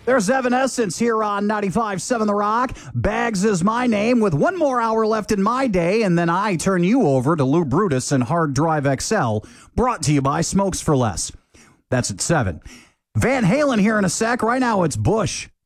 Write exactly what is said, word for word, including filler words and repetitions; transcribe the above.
There's Evanescence here on ninety-five point seven The Rock. Bags is my name with one more hour left in my day, and then I turn you over to Lou Brutus and Hard Drive X L, brought to you by Smokes for Less. That's at seven. Van Halen here in a sec. Right now it's Bush.